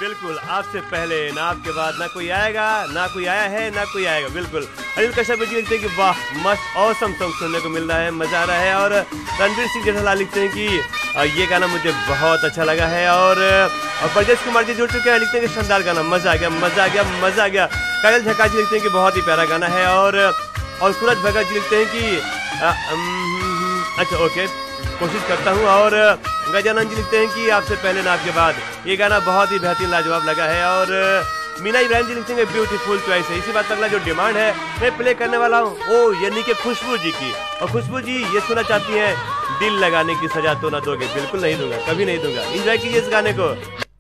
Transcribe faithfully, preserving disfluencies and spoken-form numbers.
बिल्कुल, आपसे पहले ना आपके बाद ना कोई आएगा, ना कोई आया है, ना कोई आएगा। बिल्कुल अनिल कश्यप जी लिखते हैं कि वाह मस्त ऑसम सॉन्ग सुनने को मिल रहा है, मजा आ रहा है। और रणवीर सिंह जेठालाल लिखते हैं कि ये गाना मुझे बहुत अच्छा लगा है। और ब्रजेश कुमार जी जुड़ चुके हैं, लिखते हैं कि शानदार गाना, मजा आ गया, मजा आ गया, मजा आ गया। काजल झक्का जी लिखते हैं कि बहुत ही प्यारा गाना है। और और सूरज भगत जी लिखते हैं कि आ, अच्छा ओके, कोशिश करता हूँ। और गजानंद जी लिखते हैं कि आपसे पहले ना आपके बाद, ये गाना बहुत ही बेहतरीन लाजवाब लगा है। और मीना इब्राहिम जी लिखते हैं ब्यूटीफुल चॉइस है। इसी बात पर अगला जो डिमांड है मैं प्ले करने वाला हूँ, ओ यानी कि खुशबू जी की। और खुशबू जी ये सुनना चाहती हैं, दिल लगाने की सजा तो ना दोगे। बिल्कुल नहीं दूंगा, कभी नहीं दूंगा। एंजॉय कीजिए इस गाने को।